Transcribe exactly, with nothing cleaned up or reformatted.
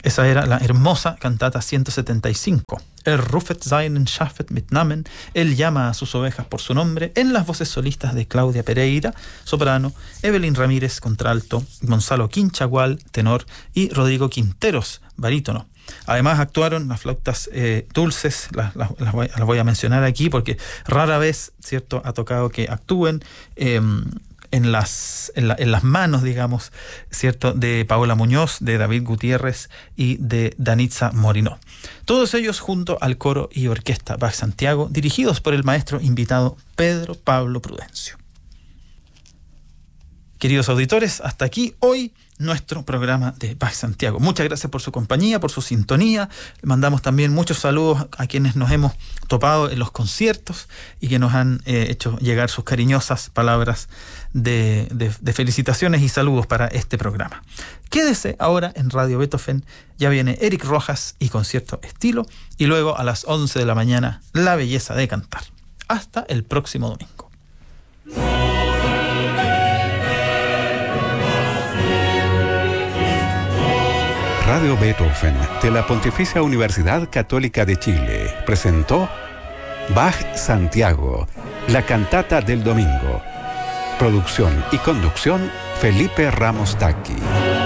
Esa era la hermosa cantata ciento setenta y cinco. Er rufet seinen Schafet mit Namen. Él llama a sus ovejas por su nombre, en las voces solistas de Claudia Pereira, soprano, Evelyn Ramírez, contralto, Gonzalo Quinchagual, tenor, y Rodrigo Quinteros, barítono. Además actuaron las flautas eh, dulces, las, las, las, voy, las voy a mencionar aquí porque rara vez, ¿cierto?, ha tocado que actúen eh, en, las, en, la, en las manos, digamos, ¿cierto?, de Paola Muñoz, de David Gutiérrez y de Danitza Morinó. Todos ellos junto al coro y orquesta Bach Santiago, dirigidos por el maestro invitado Pedro Pablo Prudencio. Queridos auditores, hasta aquí hoy nuestro programa de Bach Santiago. Muchas gracias por su compañía, por su sintonía. Le mandamos también muchos saludos a quienes nos hemos topado en los conciertos y que nos han eh, hecho llegar sus cariñosas palabras de, de, de felicitaciones y saludos para este programa. Quédese ahora en Radio Beethoven. Ya viene Eric Rojas y Concierto Estilo, y luego a las once de la mañana La Belleza de Cantar. Hasta el próximo domingo. Radio Beethoven de la Pontificia Universidad Católica de Chile presentó Bach Santiago, la cantata del domingo. Producción y conducción Felipe Ramos Taqui.